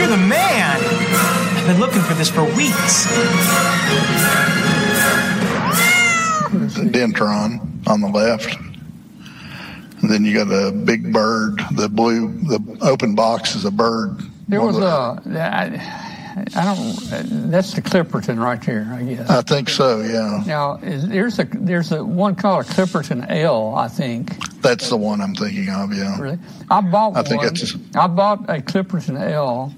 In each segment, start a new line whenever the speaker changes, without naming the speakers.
You're the man. I've been looking for this for weeks.
The Dentron on the left. And then you got a big bird. The open box is a bird.
There was that's the Clipperton right there, I guess.
I think so, yeah.
Now, there's a one called a Clipperton L, I think.
That's the one I'm thinking of, yeah.
Really? I bought
I think
one.
it's
I bought a Clipperton L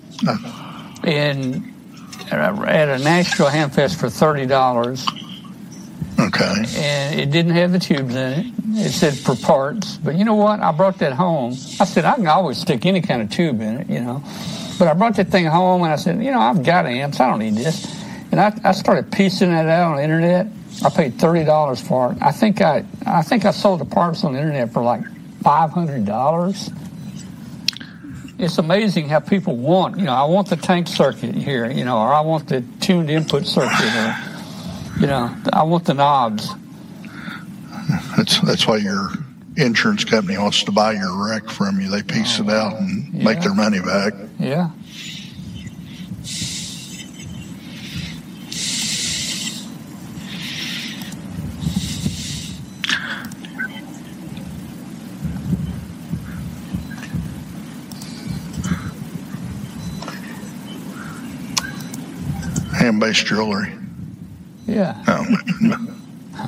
at a Nashville Hamfest for $30.
Okay.
And it didn't have the tubes in it. It said for parts. But you know what? I brought that home. I said, I can always stick any kind of tube in it, But I brought that thing home, and I said, I've got amps. I don't need this. And I started piecing that out on the internet. I paid $30 for it. I think I sold the parts on the internet for like $500. It's amazing how people want, I want the tank circuit here, or I want the tuned input circuit, or, I want the knobs.
That's why your insurance company wants to buy your wreck from you. They piece it out and make their money back.
Yeah.
Hand-based jewelry.
Yeah.
No.